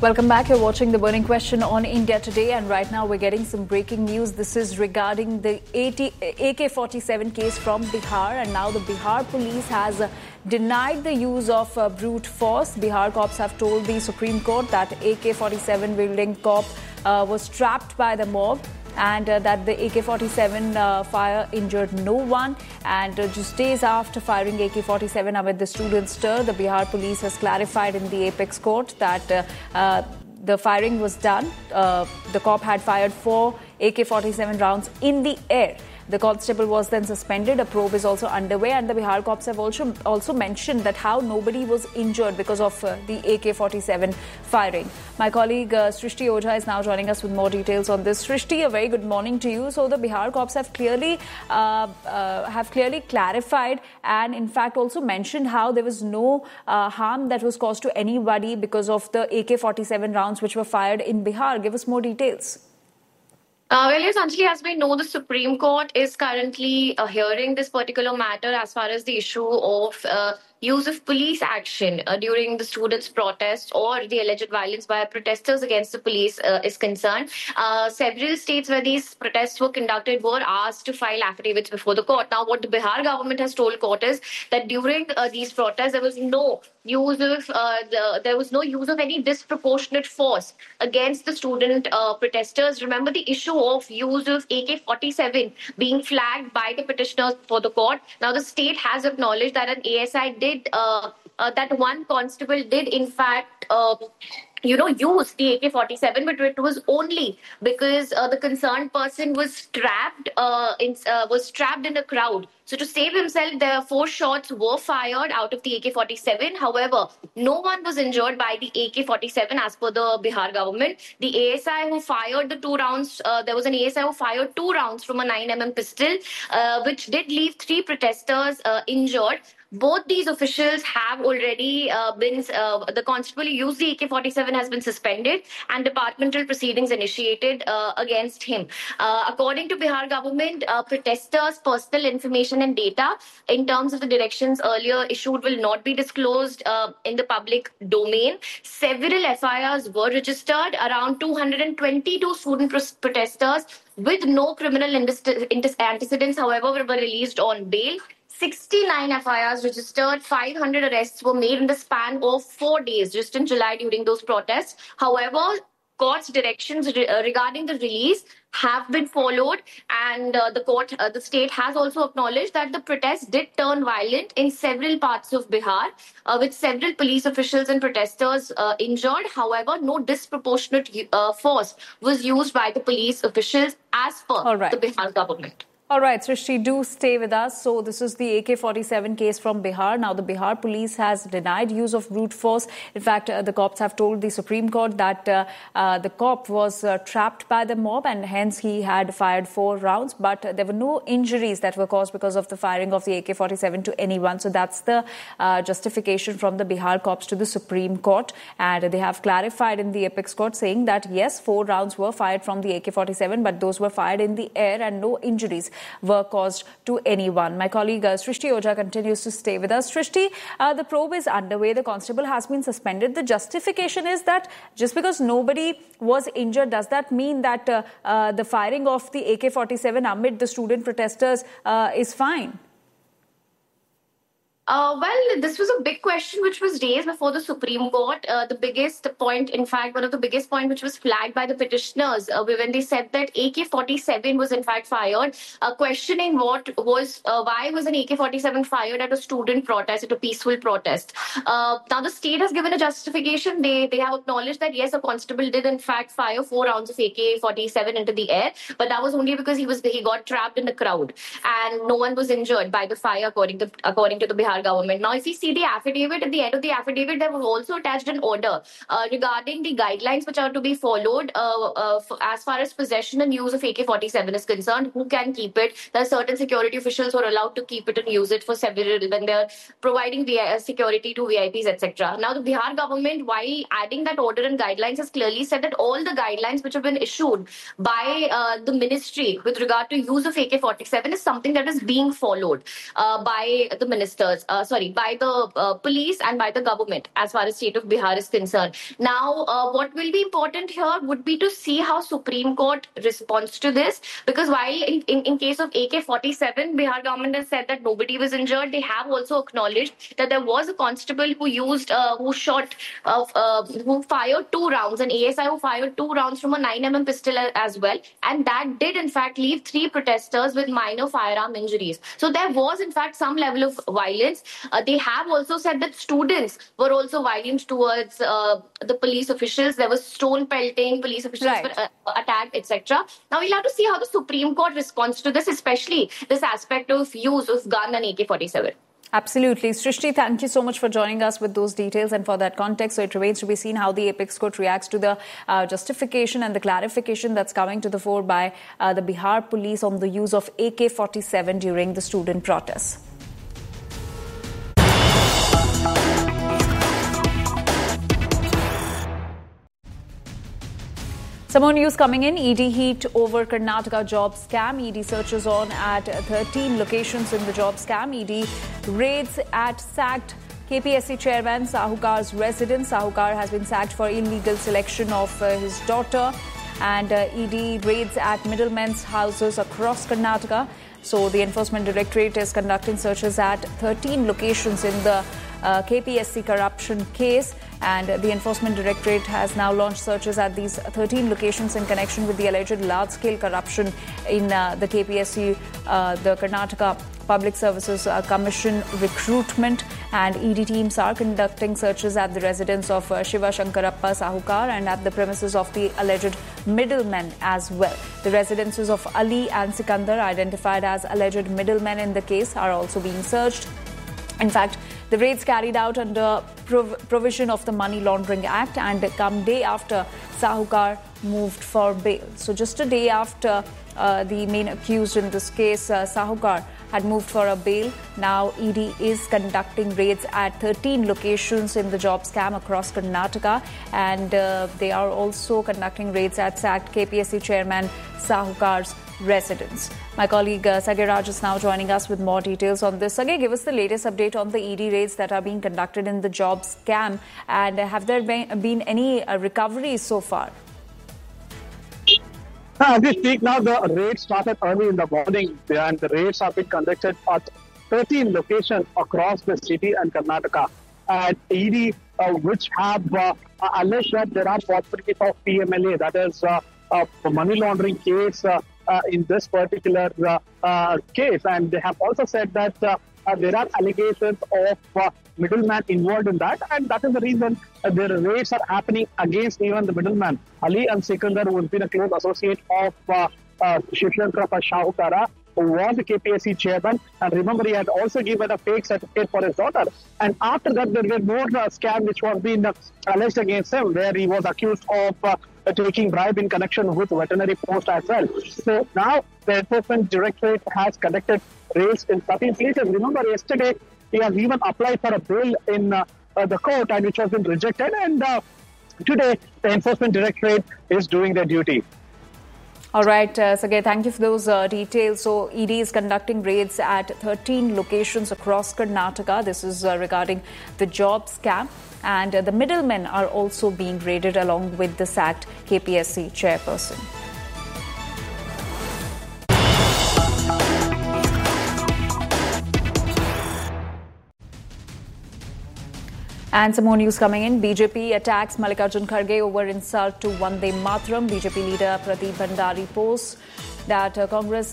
Welcome back. You're watching The Burning Question on India Today, and right now we're getting some breaking news. This is regarding the AK-47 case from Bihar, and now the Bihar police has denied the use of brute force. Bihar cops have told the Supreme Court that AK-47 wielding cop was trapped by the mob, and that the AK-47 fire injured no one. And just days after firing AK-47 amid the student stir, the Bihar police has clarified in the apex court that the firing was done. The cop had fired 4 AK-47 rounds in the air. The constable was then suspended. A probe is also underway, and the Bihar cops have also mentioned that how nobody was injured because of the AK-47 firing. My colleague Srishti Ojha is now joining us with more details on this. Srishti, a very good morning to you. So the Bihar cops have clearly clarified and in fact also mentioned how there was no harm that was caused to anybody because of the AK-47 rounds which were fired in Bihar. Give us more details. Well, yes, Anjali, as we know, the Supreme Court is currently hearing this particular matter as far as the issue of use of police action during the students' protests or the alleged violence by protesters against the police is concerned. Several states where these protests were conducted were asked to file affidavits before the court. Now, what the Bihar government has told court is that during these protests, there was no use of any disproportionate force against the student protesters. Remember the issue of use of AK-47 being flagged by the petitioners for the court. Now, the state has acknowledged that an ASI did that one constable did in fact use the AK-47, but it was only because the concerned person was trapped in a crowd. So to save himself, there 4 shots were fired out of the AK-47. However, no one was injured by the AK-47 as per the Bihar government. The ASI who fired the 2 rounds, there was an ASI who fired 2 rounds from a 9mm pistol, which did leave 3 protesters injured. Both these officials have already the constable who used the AK-47 has been suspended and departmental proceedings initiated against him. According to Bihar government, protesters' personal information and data in terms of the directions earlier issued will not be disclosed in the public domain. Several FIRs were registered. Around 222 student protesters with no criminal antecedents, however, were released on bail. 69 FIRs registered, 500 arrests were made in the span of 4 days just in July during those protests. However, court's directions regarding the release have been followed, and the state has also acknowledged that the protests did turn violent in several parts of Bihar, with several police officials and protesters injured. However, no disproportionate force was used by the police officials as per the Bihar government. All right, Srishti, do stay with us. So this is the AK-47 case from Bihar. Now, the Bihar police has denied use of brute force. In fact, the cops have told the Supreme Court that the cop was trapped by the mob and hence he had fired 4 rounds. But there were no injuries that were caused because of the firing of the AK-47 to anyone. So that's the justification from the Bihar cops to the Supreme Court. And they have clarified in the apex court saying that, yes, 4 rounds were fired from the AK-47, but those were fired in the air and no injuries were caused to anyone. My colleague Srishti Ojha continues to stay with us. Srishti, the probe is underway. The constable has been suspended. The justification is that just because nobody was injured, does that mean that the firing of the AK-47 amid the student protesters is fine? Well, this was a big question which was raised before the Supreme Court. The biggest point, in fact, one of the biggest points which was flagged by the petitioners when they said that AK-47 was in fact fired, questioning why was an AK-47 fired at a student protest, at a peaceful protest. Now, the state has given a justification. They have acknowledged that, yes, a constable did in fact fire 4 rounds of AK-47 into the air, but that was only because he got trapped in the crowd and no one was injured by the fire, according to the Bihar government. Now, if you see the affidavit, at the end of the affidavit, they have also attached an order regarding the guidelines which are to be followed as far as possession and use of AK-47 is concerned. Who can keep it? There are certain security officials who are allowed to keep it and use it for several when they're providing security to VIPs, etc. Now, the Bihar government, while adding that order and guidelines, has clearly said that all the guidelines which have been issued by the ministry with regard to use of AK-47 is something that is being followed by the ministers. by the police and by the government as far as state of Bihar is concerned. Now, what will be important here would be to see how Supreme Court responds to this, because while in case of AK-47, Bihar government has said that nobody was injured, they have also acknowledged that there was a constable who fired 2 rounds, an ASI who fired 2 rounds from a 9mm pistol as well, and that did in fact leave 3 protesters with minor firearm injuries. So there was in fact some level of violence. They have also said that students were also violent towards the police officials. There was stone pelting, police officials were attacked, etc. Now we'll have to see how the Supreme Court responds to this, especially this aspect of use of gun and AK-47. Absolutely. Srishti, thank you so much for joining us with those details and for that context. So it remains to be seen how the Apex Court reacts to the justification and the clarification that's coming to the fore by the Bihar police on the use of AK-47 during the student protests. Some more news coming in. ED heat over Karnataka job scam. ED searches on at 13 locations in the job scam. ED raids at sacked KPSC chairman Sahukar's residence. Sahukar has been sacked for illegal selection of his daughter. And ED raids at middlemen's houses across Karnataka. So the Enforcement Directorate is conducting searches at 13 locations in the KPSC corruption case, and the Enforcement Directorate has now launched searches at these 13 locations in connection with the alleged large-scale corruption in the KPSC, the Karnataka Public Services Commission recruitment. And ED teams are conducting searches at the residence of Shiva Shankarappa Sahukar and at the premises of the alleged middlemen as well. The residences of Ali and Sikandar, identified as alleged middlemen in the case, are also being searched. In fact, the raids carried out under provision of the Money Laundering Act and come day after Sahukar moved for bail. So just a day after the main accused in this case, Sahukar, had moved for a bail. Now ED is conducting raids at 13 locations in the job scam across Karnataka, and they are also conducting raids at sacked KPSC chairman Sahukar's residence. My colleague Sagay Raj is now joining us with more details on this. Sagay, give us the latest update on the ED raids that are being conducted in the job scam, and have there been any recoveries so far? As we speak now, the raids started early in the morning, and the raids have been conducted at 13 locations across the city and Karnataka. And ED, which have alleged that there are possibilities of PMLA, that is a money laundering case in this particular case. And they have also said that there are allegations of middleman involved in that, and that is the reason the raids are happening against even the middleman. Ali and Sikandar, who has been a close associate of Shiva Shankarappa Sahukar, who was the KPSC chairman, and remember, he had also given a fake certificate for his daughter. And after that, there were more scam which was being alleged against him, where he was accused of taking bribe in connection with veterinary post as well. So now the Enforcement Directorate has conducted raids in 13 places. Remember, yesterday he has even applied for a bail in the court, and which has been rejected. And today the Enforcement Directorate is doing their duty. All right, Sagay, thank you for those details. So ED is conducting raids at 13 locations across Karnataka. This is regarding the job scam. And the middlemen are also being raided along with the sacked KPSC chairperson. And some more news coming in. BJP attacks Mallikarjun Kharge over insult to Vande Mataram. BJP leader Pradeep Bhandari posts that Congress